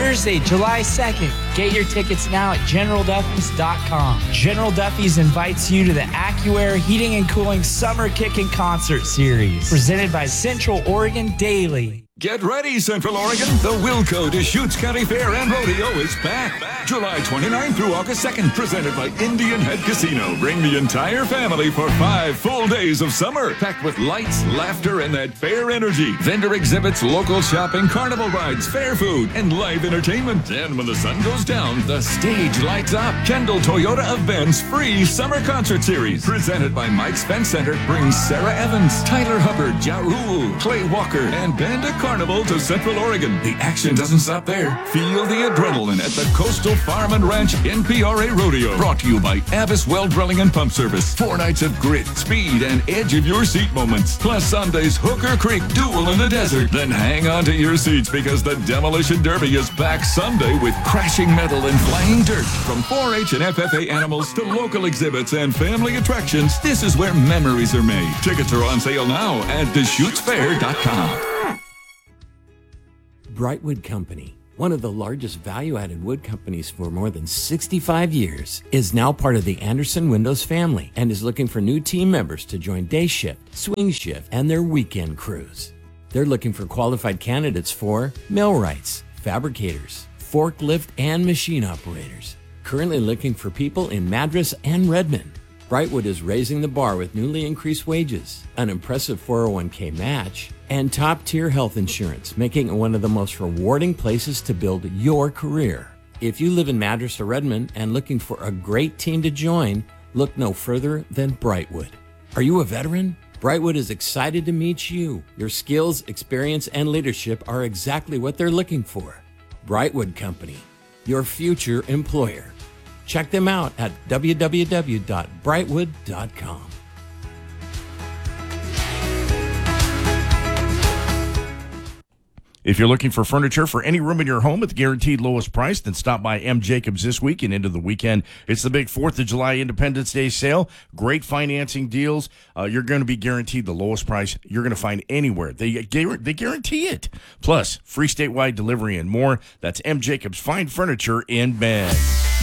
Thursday, July 2nd. Get your tickets now at GeneralDuffy's.com. General Duffy's invites you to the AccuAir Heating and Cooling Summer Kickin' Concert Series, presented by Central Oregon Daily. Get ready, Central Oregon. The Wilco Deschutes County Fair and Rodeo is back. July 29th through August 2nd, presented by Indian Head Casino. Bring the entire family for 5 full days of summer, packed with lights, laughter, and that fair energy. Vendor exhibits, local shopping, carnival rides, fair food, and live entertainment. And when the sun goes down, the stage lights up. Kendall Toyota of Ben's free summer concert series, presented by Mike's Fence Center, brings Sarah Evans, Tyler Hubbard, Ja Rule, Clay Walker, and Banda Carnival to Central Oregon. The action doesn't stop there. Feel the adrenaline at the Coastal Farm and Ranch NPRA Rodeo. Brought to you by Abbas Well Drilling and Pump Service. 4 nights of grit, speed, and edge of your seat moments. Plus Sunday's Hooker Creek Duel in the Desert. Then hang on to your seats because the Demolition Derby is back Sunday with crashing metal and flying dirt. From 4-H and FFA animals to local exhibits and family attractions, this is where memories are made. Tickets are on sale now at DeschutesFair.com. Brightwood Company, one of the largest value-added wood companies for more than 65 years, is now part of the Anderson Windows family and is looking for new team members to join day shift, swing shift, and their weekend crews. They're looking for qualified candidates for millwrights, fabricators, forklift, and machine operators. Currently looking for people in Madras and Redmond. Brightwood is raising the bar with newly increased wages, an impressive 401k match, and top-tier health insurance, making it one of the most rewarding places to build your career. If you live in Madras or Redmond and looking for a great team to join, look no further than Brightwood. Are you a veteran? Brightwood is excited to meet you. Your skills, experience, and leadership are exactly what they're looking for. Brightwood Company, your future employer. Check them out at www.brightwood.com. If you're looking for furniture for any room in your home at the guaranteed lowest price, then stop by M. Jacobs this week and into the weekend. It's the big 4th of July Independence Day sale. Great financing deals. You're going to be guaranteed the lowest price you're going to find anywhere. They guarantee it. Plus, free statewide delivery and more. That's M. Jacobs Fine Furniture in Bend.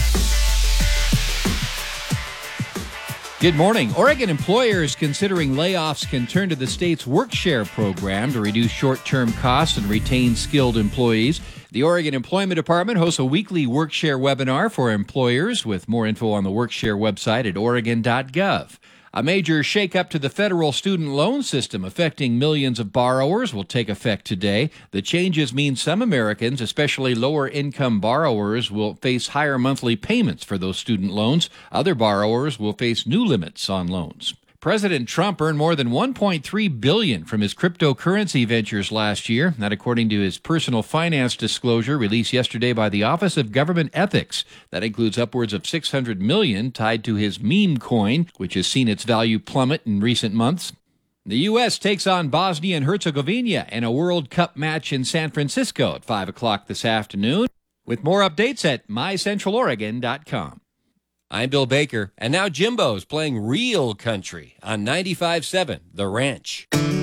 Good morning. Oregon employers considering layoffs can turn to the state's WorkShare program to reduce short-term costs and retain skilled employees. The Oregon Employment Department hosts a weekly WorkShare webinar for employers, with more info on the WorkShare website at oregon.gov. A major shakeup to the federal student loan system affecting millions of borrowers will take effect today. The changes mean some Americans, especially lower-income borrowers, will face higher monthly payments for those student loans. Other borrowers will face new limits on loans. President Trump earned more than $1.3 billion from his cryptocurrency ventures last year. That according to his personal finance disclosure released yesterday by the Office of Government Ethics. That includes upwards of $600 million tied to his meme coin, which has seen its value plummet in recent months. The U.S. takes on Bosnia and Herzegovina in a World Cup match in San Francisco at 5 o'clock this afternoon. With more updates at mycentraloregon.com. I'm Bill Baker, and now Jimbo's playing real country on 95.7 The Ranch.